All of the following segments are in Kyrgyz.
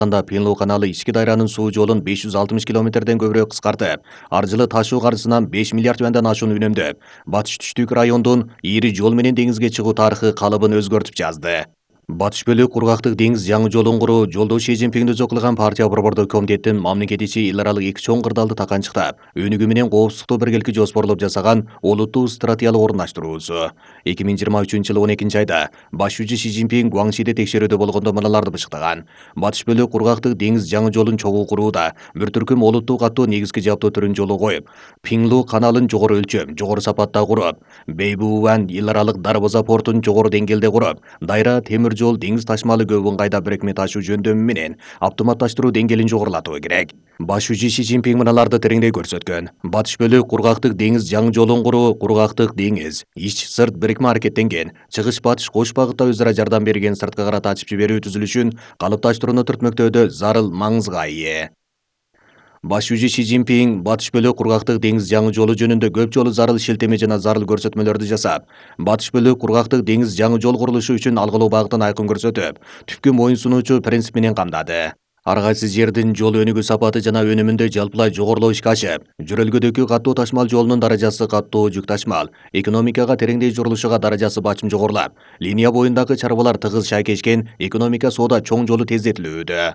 Пинлу каналы ички дайранын суу жолун 560 километрден көбүрөөк кыскартып, ар жылы ташуу каржысынан 5 миллиард юандан ашуун үнөмдөп, батыш түштүк райондун ири жол менен деңизге чыгуу тарыхы калыбын өзгөртүп жазды. Батыш бөлүк кургактык деңиз жаңы жолун куруу жолдо Ши Цзиньпиңди өзү кылган партия борбордук комитеттин мамлекет ичи эл аралык эки чоң кырдаалды таканчыктап, өнүгүү менен коопсуздукту биргеликте жоспорлоп жасаган олуттуу стратегиялык орундаштыруусу. 2023 жылы 12 айда баш жүзү Ши Цзиньпиң Гуаңшиде текшерүүдө болгондо мыналарды бышыктаган. Батыш бөлүк кургактык деңиз жаңы жолун чогуу курууда бир түркүм олуттуу каттуу негизги жабдуу түрүн жолго коюп, Пинлу каналын жогору өлчөм, жогору сапатта куруп, Бэйбүүван эл аралык Дарбаза портун жогору деңгээлде куруп, Дайра темир жол деңиз ташмалы көп ыңгайда бирикме ташуу жөндөмү менен автоматташтыруу деңгээлин жогорулатуу керек. Баш жүзү Ши Цзиньпиң мыналарды тереңдей көрсөткөн. Батыш бөлүк кургактык деңиз жаңы жолун куруу кургактык деңиз ич сырт бирикме аракеттенген, чыгыш батыш кош багытта өзара жардам берген сырткы карата ачып жиберүү түзүлүшүн калыпташтырууну түртмөктөөдө зарыл маңызга ээ. Баш жүзү Ши Цзиньпиң батыш бөлүк кургактык деңиз жаңы жолу жөнүндө көп жолу зарыл шилтеме жана зарыл көрсөтмөлөрдү жасап, батыш бөлүк кургактык деңиз жаңы жол курулушу үчүн алгылуу багытын айкын көрсөтүп, түпкү моюн сунуучу принцип менен камдады. Ар кайсы жердин жол өнүгүү сапаты жана өнүмүндө жалпылай жогорулоо ишке ашып, жөрөлгөдөгү каттуу ташмал жолунун даражасы каттуу жүк ташмал, экономикага тереңдей журулушуга даражасы бачым жогорулап, линия боюндагы чарбалар тыгыз шайкешкен, экономика соода чоң жолу тездетилүүдө.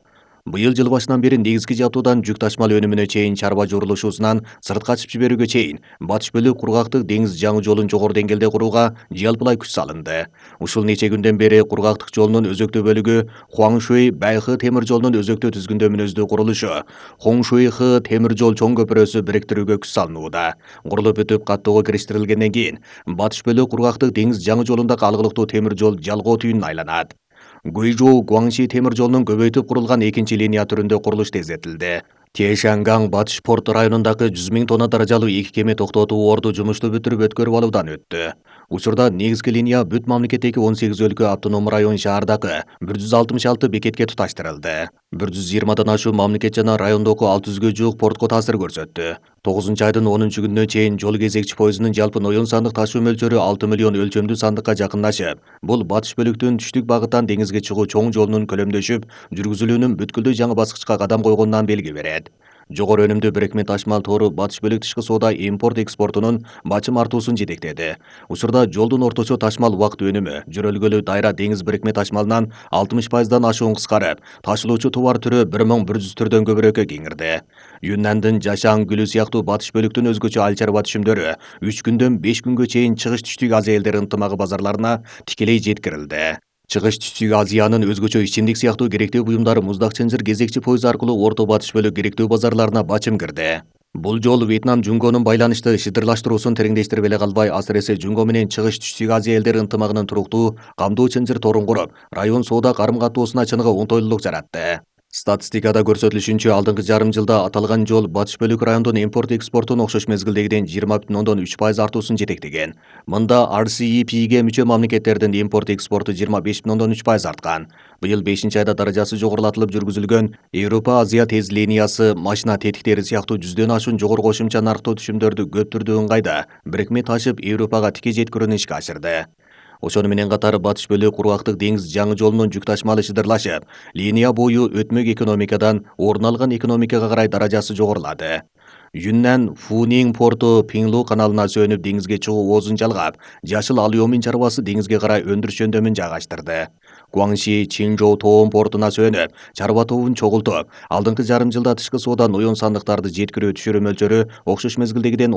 Быйыл жыл башынан бери негизги жабдуудан жүк ташмал өнүмүнө чейин чарба журулушусунан сыртка ачып жиберүүгө чейин батыш бөлүк кургактык деңиз жаңы жолун жогору деңгээлде курууга жалпылай күч салынды. Ушул нече күндөн бери кургактык жолунун өзөктүү бөлүгү Хуаңшуй Байхы темир жолунун өзөктүү түзгүндө мүнөздүү курулушу Хоңшуй-Хы темир жол чоң көпүрөсү бириктирүүгө күч салынууда. Курулуп бүтүп каттоого кириштирилгенден кийин батыш бөлүк кургактык деңиз жаңы жолундагы алгылыктуу темир жол жалгоо түйүнүнө айланат. Гуйжоу Гуаңши темир жолунун көбөйтүп курулган экинчи линия түрүндө курулуш тездетилди. Тиешангаң батыш порт районундагы 100 000 тонна даражалуу эки кеме токтотуу орду жумушту бүтүрүп өткөрүп алуудан өттү. Учурда негизги линия бүт мамлекеттеги 18 өлкө автоном район шаардагы 166 бекетке туташтырылды. 120дан ашуун мамлекет жана райондогу 600гө жуук портко таасир көрсөттү. 9 айдын 10 күнүнө чейин жол кезекчи поездунун жалпы ноён сандык ташуу мөлчөрү 6 миллион өлчөмдүү сандыкка жакындашып, бул батыш бөлүктүн түштүк багыттан деңизге чыгуу чоң жолунун көлөмдөшүп, жүргүзүлүүнүн бүткүлдүү жаңы баскычка кадам койгонунан белги берет. Жогору өнүмдүү бирикме ташмал тоору батыш бөлүк тышкы соода импорт экспортунун бачым артуусун жетектеди. Учурда жолдун орточо ташмал убакыт өнүмү жөрөлгөлүү Дайра деңиз бирикме ташмалынан 60% ашуун кыскарып, ташылуучу товар түрү 1100 түрдөн көбүрөөккө кеңирди. Юннандын Жашаң гүлү сыяктуу батыш бөлүктүн өзгөчө ал чарба түшүмдөрү 3 күндөн 5 күнгө чейин чыгыш түштүк Азия элдери ынтымагы базарларына тикелей жеткирилди. Чыгыш түштүк Азиянын өзгөчө ичимдик сыяктуу керектүү буюмдары муздак чынжыр кезекчи поезд аркылуу Орто Батыш бөлүк керектүү базарларына бачым кирди. Бул жол Вьетнам Жунгонун байланышты шыдырлаштыруусун тереңдештирип эле калбай, асыресе Жунго менен чыгыш түштүк Азия элдери ынтымагынын туруктуу, камдуу чынжыр торун куруп, район соода карым катуусуна чыныгы оңтойлуулук жаратты. Статистикада көрсөтүлүшүнчө алдыңкы жарым жылда аталган жол батыш бөлүк райондун импорт экспортун окшош мезгилдегиден 20,3% артуусун жетектеген. Мында RCEP'ге мүчө мамлекеттердин импорт экспорту 25,3% арткан. Быйыл 5 айда даражасы жогорулатылып жүргүзүлгөн Европа Азия тез линиясы машина тетиктери сыяктуу 100дөн ашуун жогору кошумча нарктоо түшүмдөрдү көп түрдүү ыңгайда бирикме ташып Европага тике жеткирүүнү ишке ашырды. Ошону менен катар батыш бөлүк кургактык деңиз жаңы жолунун жүк ташмалы шыдырлашып, линия бою өтмөк экономикадан орун алган экономикага карай даражасы жогорулады. Юннан Фунинг порту Пинлу каналына сөнүп деңизге чыгуу оозун жалгап, жашыл алюмин чарбасы деңизге карай өндүрүш жөндөмүн жайгаштырды. Гуаңши Чинжоу Тоон портуна сөнүп, чарба тобун чогултуп, алдыңкы жарым жылда тышкы соода ноён сандыктарды жеткирүү түшүрүү мөлчөрү окшош мезгилдегиден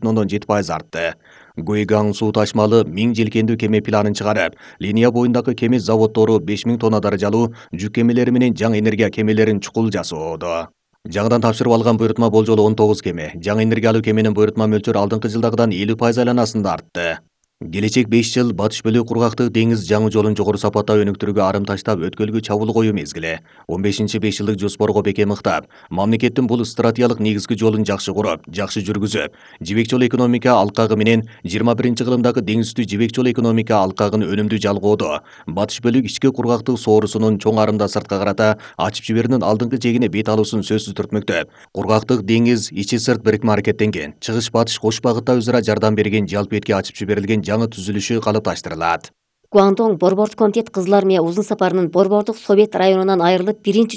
38,7% артты. Гуйгаң суу ташмалы 1000 желкендүү кеме планын чыгарып, линия боюндагы кеме заводдору 5000 тонна даражалуу жүк кемелери менен жаңы энергия кемелерин чукул жасоодо. Жаңыдан тапшырып алган буйрутма болжолу 19 кеме. Жаңы энергиялуу кеменин буйрутма мөлчөрү алдыңкы жылдагыдан 50% айланасында артты. Келечек 5 жыл батыш бөлүк кургактык деңиз жаңы жолун жогору сапатта өнүктүрүүгө арым таштап өткөлгө чабуул коюу мезгили. 15-5 жылдык жоспорго бекем ыктап, мамлекеттин бул стратегиялык негизги жолун жакшы куруп, жакшы жүргүзүп, жибек жол экономика алкагы менен 21-кылымдагы деңиз үстү жибек жол экономика алкагын өнүмдүү жалгоодо батыш бөлүк ички кургактык соорусунун чоң арымда сыртка карата ачып жиберүүнүн алдыңкы жегине бет алуусун сөзсүз түртмөктөп, кургактык деңиз ичи сырт бирикме аракеттенген, чыгыш батыш кош багытта өзара жардам берген жалпы бетке ачып жиберилген жаңы түзүлүшү калыпташтырылат. Гуандong борбордук комитет Кызыл Армия узун сапарынын борбордук Совет районунан айрылып, биринчи